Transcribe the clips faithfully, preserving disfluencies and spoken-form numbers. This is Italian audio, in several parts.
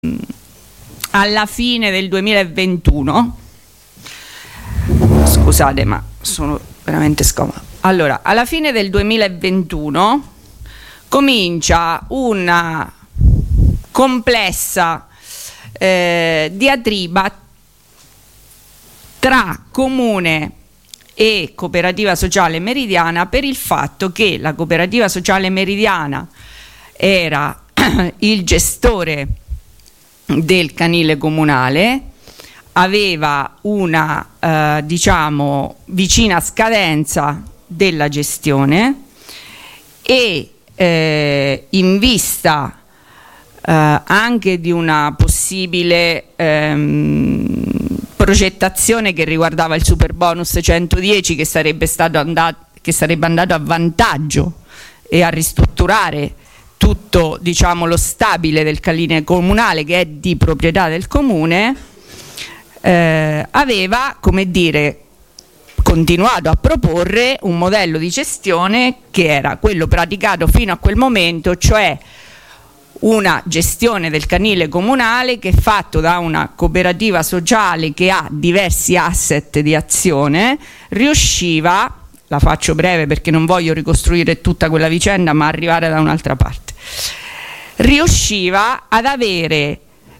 alla fine del duemilaventuno, scusate ma sono veramente scomoda, allora alla fine del duemilaventuno comincia una complessa eh, diatriba tra Comune e Cooperativa Sociale Meridiana per il fatto che la Cooperativa Sociale Meridiana era il gestore del canile comunale, aveva una eh, diciamo vicina scadenza della gestione e eh, in vista eh, anche di una possibile ehm, progettazione che riguardava il super bonus centodieci che sarebbe stato andato, che sarebbe andato a vantaggio e a ristrutturare tutto diciamo lo stabile del canile comunale che è di proprietà del comune, eh, aveva come dire continuato a proporre un modello di gestione che era quello praticato fino a quel momento, cioè una gestione del canile comunale che è fatto da una cooperativa sociale che ha diversi asset di azione, riusciva, la faccio breve perché non voglio ricostruire tutta quella vicenda ma arrivare da un'altra parte, riusciva ad avere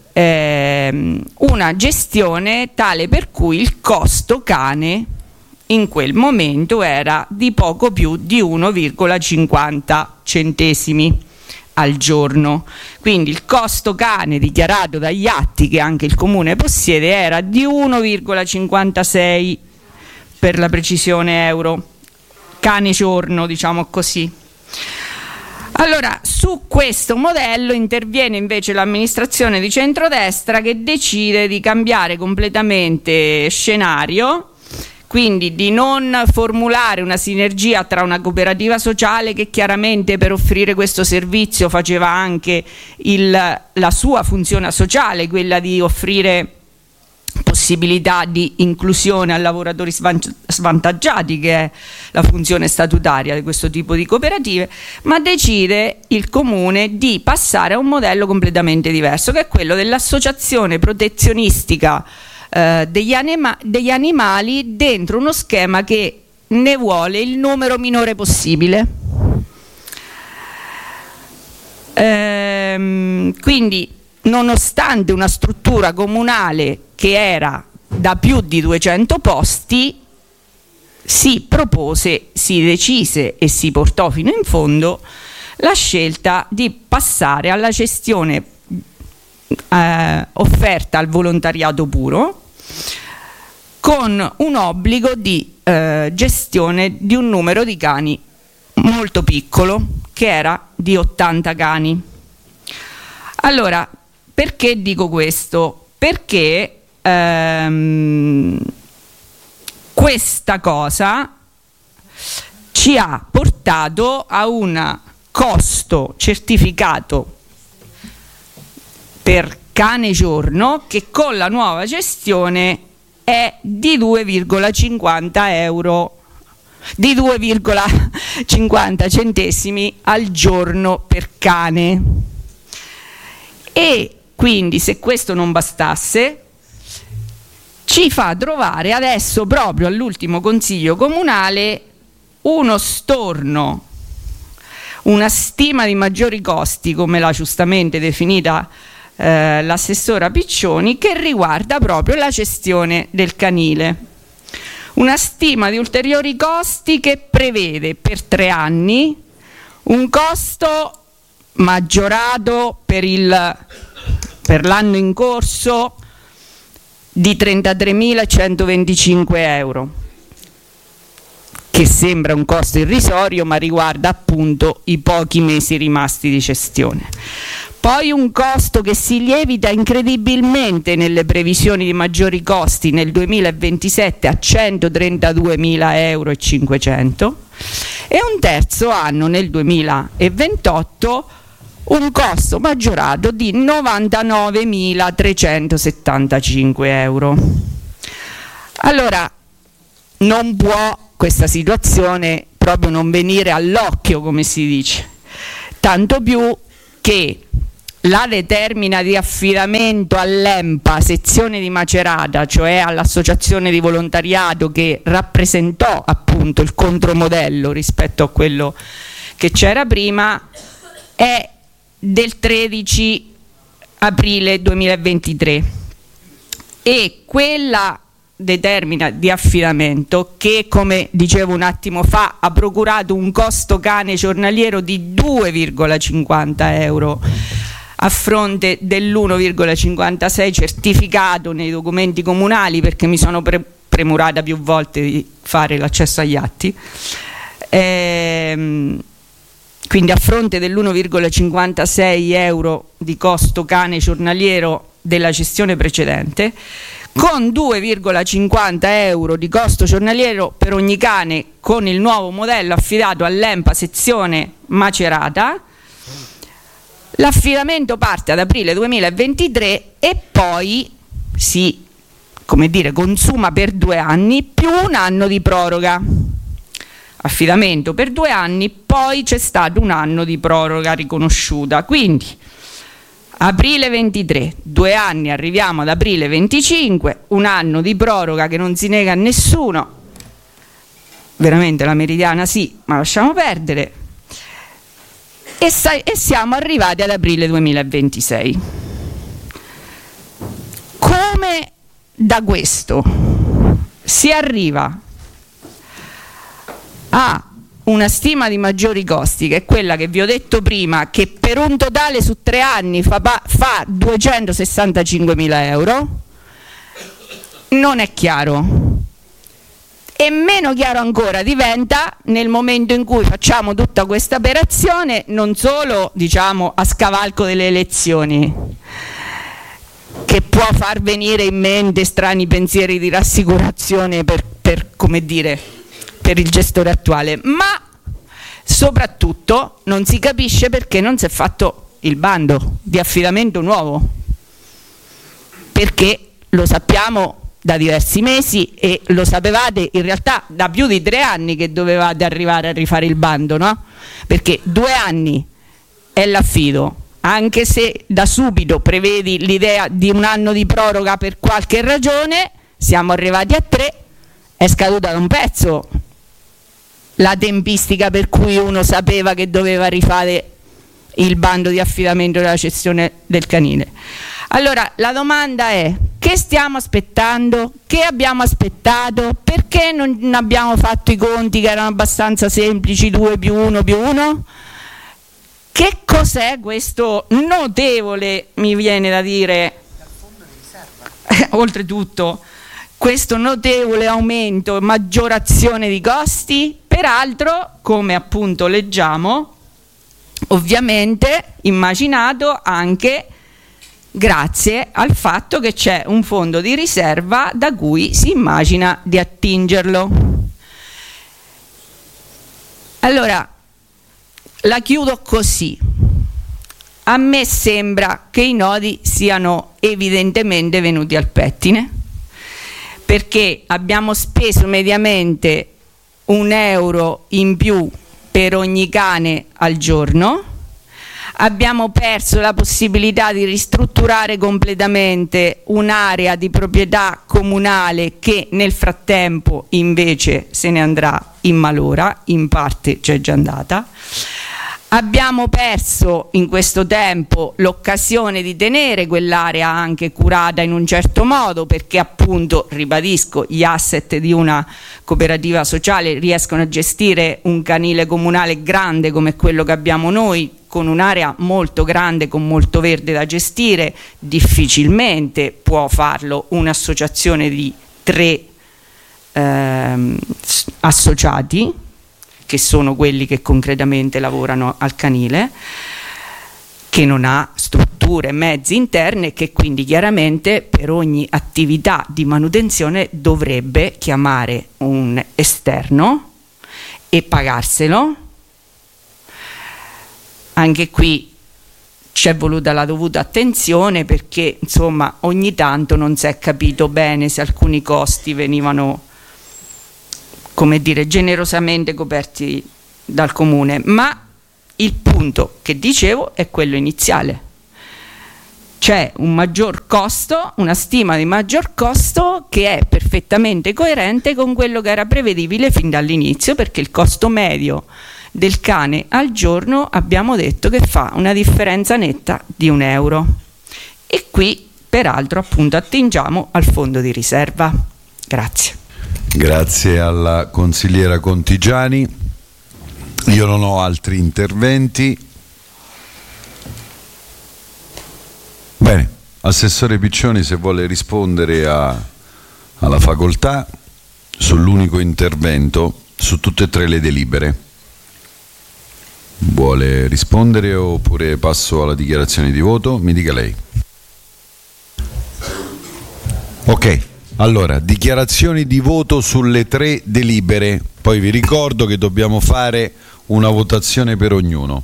ehm, una gestione tale per cui il costo cane in quel momento era di poco più di uno virgola cinquanta centesimi al giorno, quindi il costo cane dichiarato dagli atti che anche il comune possiede era di uno virgola cinquantasei per la precisione euro cane giorno, diciamo così. Allora, su questo modello interviene invece l'amministrazione di centrodestra che decide di cambiare completamente scenario, quindi di non formulare una sinergia tra una cooperativa sociale che chiaramente per offrire questo servizio faceva anche il, la sua funzione sociale, quella di offrire possibilità di inclusione a lavoratori svantaggiati, che è la funzione statutaria di questo tipo di cooperative, ma decide il comune di passare a un modello completamente diverso, che è quello dell'associazione protezionistica eh, degli, anima- degli animali dentro uno schema che ne vuole il numero minore possibile. Ehm, quindi nonostante una struttura comunale che era da più di duecento posti, si propose, si decise e si portò fino in fondo la scelta di passare alla gestione eh, offerta al volontariato puro con un obbligo di eh, gestione di un numero di cani molto piccolo, che era di ottanta cani. Allora, perché dico questo? Perché ehm, questa cosa ci ha portato a un costo certificato per cane giorno che con la nuova gestione è di due virgola cinquanta euro, di due virgola cinquanta centesimi al giorno per cane. E quindi, se questo non bastasse, ci fa trovare adesso proprio all'ultimo consiglio comunale uno storno, una stima di maggiori costi, come l'ha giustamente definita eh, l'assessora Piccioni, che riguarda proprio la gestione del canile. Una stima di ulteriori costi che prevede per tre anni un costo maggiorato per il per l'anno in corso di trentatremilacentoventicinque euro, che sembra un costo irrisorio ma riguarda appunto i pochi mesi rimasti di gestione. Poi un costo che si lievita incredibilmente nelle previsioni di maggiori costi nel duemilaventisette a centotrentaduemila euro e cinquecento, e un terzo anno nel duemilaventotto un costo maggiorato di novantanovemilatrecentosettantacinque euro. Allora, non può questa situazione proprio non venire all'occhio, come si dice, tanto più che la determina di affidamento all'EMPA sezione di Macerata, cioè all'associazione di volontariato che rappresentò appunto il contromodello rispetto a quello che c'era prima, è del tredici aprile duemilaventitré, e quella determina di affidamento, che come dicevo un attimo fa ha procurato un costo cane giornaliero di due virgola cinquanta euro a fronte dell'uno virgola cinquantasei certificato nei documenti comunali, perché mi sono pre premurata più volte di fare l'accesso agli atti, ehm, quindi a fronte dell'uno virgola cinquantasei euro di costo cane giornaliero della gestione precedente, con due virgola cinquanta euro di costo giornaliero per ogni cane con il nuovo modello affidato all'EMPA sezione Macerata. L'affidamento parte ad aprile duemilaventitré e poi si, come dire, consuma per due anni più un anno di proroga. Affidamento per due anni, poi c'è stato un anno di proroga riconosciuta, quindi aprile ventitré, due anni, arriviamo ad aprile venticinque, un anno di proroga che non si nega a nessuno, veramente la Meridiana sì, ma lasciamo perdere, e, e siamo arrivati ad aprile duemilaventisei. Come da questo si arriva a una stima di maggiori costi, che è quella che vi ho detto prima, che per un totale su tre anni fa, fa duecentosessantacinquemila euro, non è chiaro. E meno chiaro ancora diventa nel momento in cui facciamo tutta questa operazione, non solo diciamo a scavalco delle elezioni, che può far venire in mente strani pensieri di rassicurazione per, per come dire, per il gestore attuale, ma soprattutto non si capisce perché non si è fatto il bando di affidamento nuovo, perché lo sappiamo da diversi mesi e lo sapevate in realtà da più di tre anni che dovevate arrivare a rifare il bando, no? Perché due anni è l'affido, anche se da subito prevedi l'idea di un anno di proroga per qualche ragione, siamo arrivati a tre, è scaduta da un pezzo la tempistica per cui uno sapeva che doveva rifare il bando di affidamento della cessione del canile. Allora la domanda è: che stiamo aspettando? Che abbiamo aspettato? Perché non abbiamo fatto i conti che erano abbastanza semplici, due più uno più uno? Che cos'è questo notevole, mi viene da dire, oltretutto, questo notevole aumento, maggiorazione di costi? Peraltro, come appunto leggiamo, ovviamente immaginato anche grazie al fatto che c'è un fondo di riserva da cui si immagina di attingerlo. Allora, la chiudo così. A me sembra che i nodi siano evidentemente venuti al pettine, perché abbiamo speso mediamente un euro in più per ogni cane al giorno, abbiamo perso la possibilità di ristrutturare completamente un'area di proprietà comunale che nel frattempo invece se ne andrà in malora, in parte c'è già andata. Abbiamo perso in questo tempo l'occasione di tenere quell'area anche curata in un certo modo, perché appunto, ribadisco, gli asset di una cooperativa sociale riescono a gestire un canile comunale grande come quello che abbiamo noi, con un'area molto grande, con molto verde da gestire. Difficilmente può farlo un'associazione di tre ehm, associati, che sono quelli che concretamente lavorano al canile, che non ha strutture e mezzi interne e che quindi chiaramente per ogni attività di manutenzione dovrebbe chiamare un esterno e pagarselo. Anche qui c'è voluta la dovuta attenzione, perché insomma ogni tanto non si è capito bene se alcuni costi venivano, come dire, generosamente coperti dal comune, ma il punto che dicevo è quello iniziale. c'è un maggior costo, una stima di maggior costo che è perfettamente coerente con quello che era prevedibile fin dall'inizio, perché il costo medio del cane al giorno abbiamo detto che fa una differenza netta di un euro. E qui peraltro appunto attingiamo al fondo di riserva. Grazie. Grazie alla consigliera Contigiani. Io non ho altri interventi. Bene, Assessore Piccioni, se vuole rispondere a, alla facoltà sull'unico intervento su tutte e tre le delibere. Vuole rispondere oppure passo alla dichiarazione di voto? Mi dica lei. Ok, allora, dichiarazioni di voto sulle tre delibere. Poi vi ricordo che dobbiamo fare una votazione per ognuno.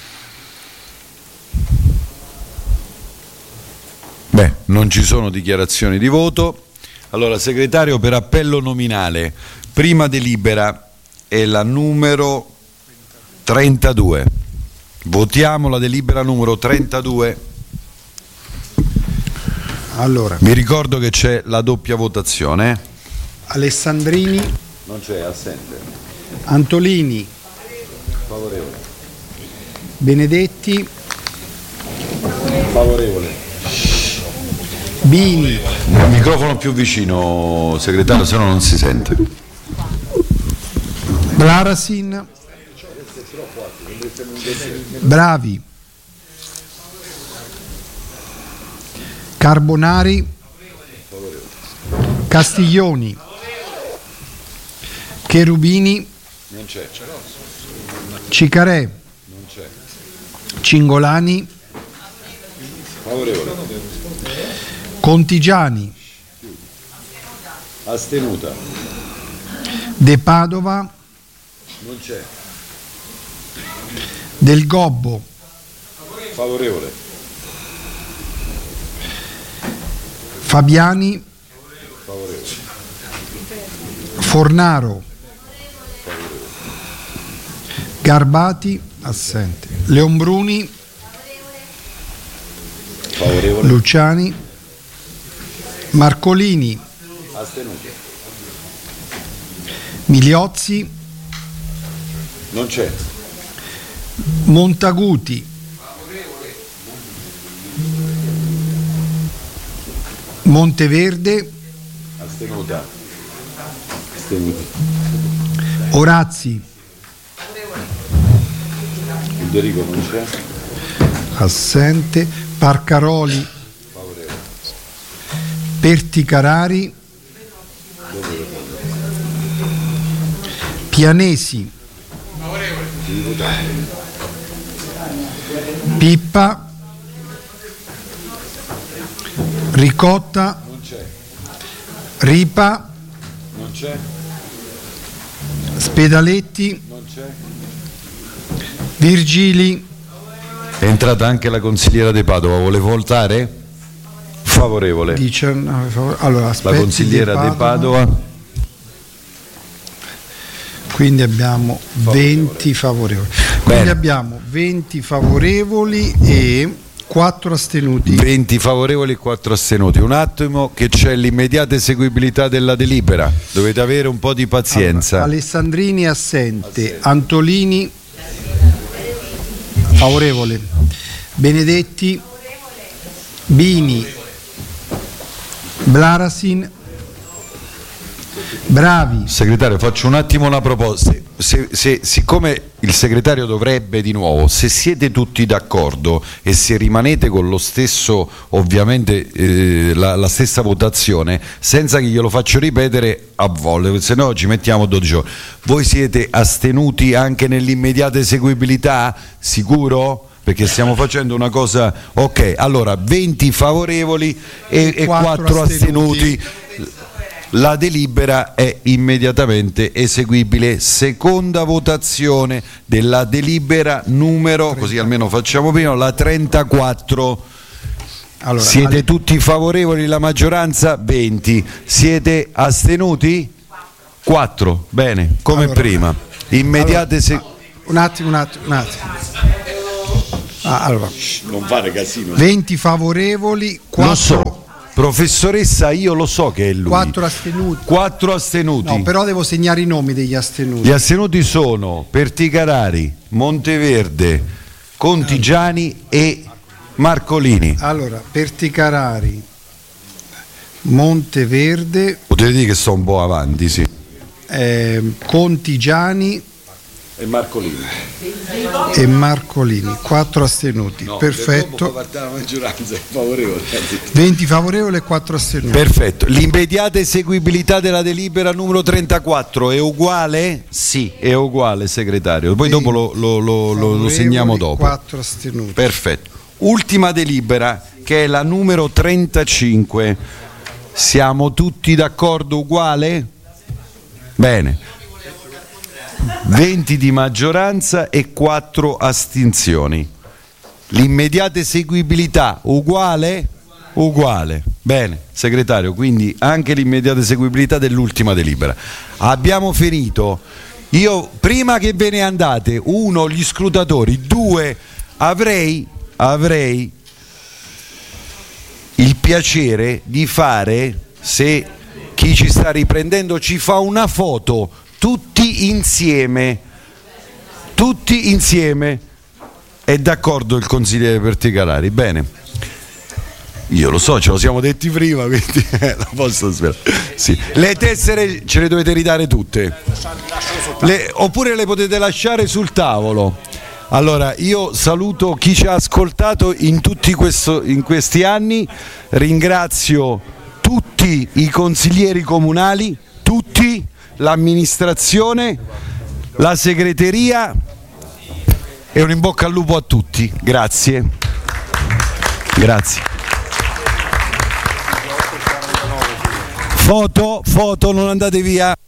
Beh, non ci sono dichiarazioni di voto. Allora, segretario, per appello nominale, prima delibera è la numero trentadue. Votiamo la delibera numero trentadue. Allora, vi ricordo che c'è la doppia votazione. Alessandrini. Non c'è, assente. Antolini. Favorevole. Benedetti. Favorevole. Bini. Il microfono più vicino, segretario, se no non si sente. Blarasin. Bravi. Carbonari. Castiglioni. Cherubini. Non c'è. Cicarè. Non c'è. Cingolani. Favorevole. Contigiani. Astenuta. De Padova. Non c'è. Del Gobbo. Favorevole. Fabiani. Favorevole. Fornaro. Favorevole. Garbati. Assente. Leonbruni. Favorevole. Luciani. Marcolini. Astenuto. Miliozzi. Non c'è. Montaguti. Monteverde. Astenuta. Astenuta. Orazzi. Federico non c'è. Assente. Parcaroli. Favorevole. Perticarari. Pianesi. Pippa. Ricotta. Non c'è. Ripa. Non c'è. Spedaletti. Non c'è. Virgili. È entrata anche la consigliera De Padova, vuole votare? Favorevole. diciannove favore. Allora, la consigliera De Padova. De Padova. Quindi abbiamo favorevole. venti favorevoli. Quindi Bene. abbiamo venti favorevoli e quattro astenuti. venti favorevoli e quattro astenuti. Un attimo che c'è l'immediata eseguibilità della delibera. Dovete avere un po' di pazienza. Allora, Alessandrini assente, assente. Antolini favorevole. Benedetti favorevole. Bini Blarasin. Bravi. Segretario, faccio un attimo una proposta. Se, se, siccome il segretario dovrebbe di nuovo, se siete tutti d'accordo e se rimanete con lo stesso, ovviamente eh, la, la stessa votazione, senza che glielo faccio ripetere a volte, se no ci mettiamo dodici ore. Voi siete astenuti anche nell'immediata eseguibilità? Sicuro? Perché stiamo facendo una cosa. Ok, allora venti favorevoli e, e quattro astenuti. La delibera è immediatamente eseguibile. Seconda votazione della delibera numero, così almeno facciamo prima, la trentaquattro. Allora, siete alle... tutti favorevoli, la maggioranza venti. Siete astenuti? quattro. Bene, come allora, prima. Immediate allora, se... un attimo, un attimo, un attimo. Ah, allora, non fare casino. venti favorevoli, quattro... Lo so, professoressa, io lo so che è lui. quattro astenuti. quattro astenuti. No, però devo segnare i nomi degli astenuti. Gli astenuti sono Perticarari, Monteverde, Contigiani e Marcolini. Allora, Perticarari, Monteverde, potete dire che sto un po' avanti, sì. eh, Contigiani E Marcolini. e Marcolini, quattro astenuti. No, perfetto. la maggioranza è favorevole. venti favorevoli e quattro astenuti. Perfetto. L'immediata eseguibilità della delibera numero trentaquattro è uguale? Sì, è uguale, segretario. Poi dopo lo, lo, lo, lo, lo segniamo dopo. quattro astenuti. Perfetto. Ultima delibera, che è la numero trentacinque. Siamo tutti d'accordo, uguale? Bene. venti di maggioranza e quattro astinzioni. L'immediata eseguibilità uguale? Uguale. Bene, segretario, quindi anche l'immediata eseguibilità dell'ultima delibera. Abbiamo finito. Io, prima che ve ne andate, uno, gli scrutatori, due, avrei, avrei il piacere di fare, se chi ci sta riprendendo ci fa una foto, tutti insieme, tutti insieme. È d'accordo il consigliere Perticarari? Bene, io lo so, ce lo siamo detti prima, quindi la posso sperare. Sì. Le tessere ce le dovete ridare tutte, le, oppure le potete lasciare sul tavolo. Allora, io saluto chi ci ha ascoltato in tutti questo, in questi anni, ringrazio tutti i consiglieri comunali, tutti, l'amministrazione, la segreteria, e un in bocca al lupo a tutti. Grazie. Grazie. Foto, foto, non andate via.